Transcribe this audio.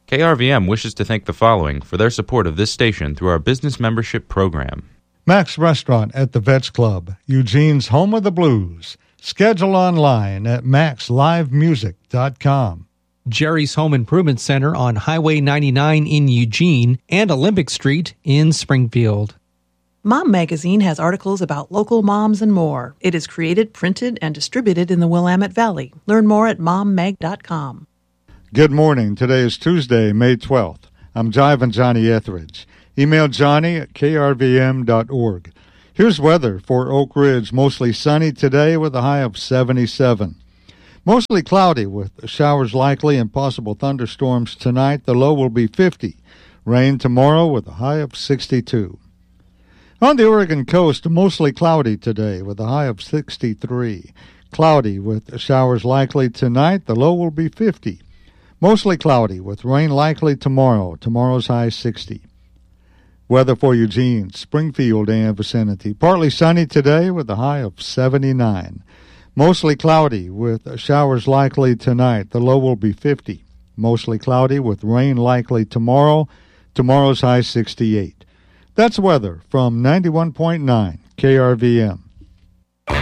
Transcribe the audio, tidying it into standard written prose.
KRVM wishes to thank the following for their support of this station through our business membership program. Mac's Restaurant at the Vets Club, Eugene's home of the blues. Schedule online at maxlivemusic.com. Jerry's Home Improvement Center on Highway 99 in Eugene and Olympic Street in Springfield. Mom Magazine has articles about local moms and more. It is created, printed, and distributed in the Willamette Valley. Learn more at mommag.com. Good morning. Today is Tuesday, May 12th. I'm Jive and Johnny Etheridge. Email Johnny at krvm.org. Here's weather for Oak Ridge. Mostly sunny today with a high of 77. Mostly cloudy with showers likely and possible thunderstorms tonight. The low will be 50. Rain tomorrow with a high of 62. On the Oregon coast, mostly cloudy today with a high of 63. Cloudy with showers likely tonight. The low will be 50. Mostly cloudy with rain likely tomorrow. Tomorrow's high 60. Weather for Eugene, Springfield, and vicinity. Partly sunny today with a high of 79. Mostly cloudy with showers likely tonight. The low will be 50. Mostly cloudy with rain likely tomorrow. Tomorrow's high 68. That's weather from 91.9 KRVM.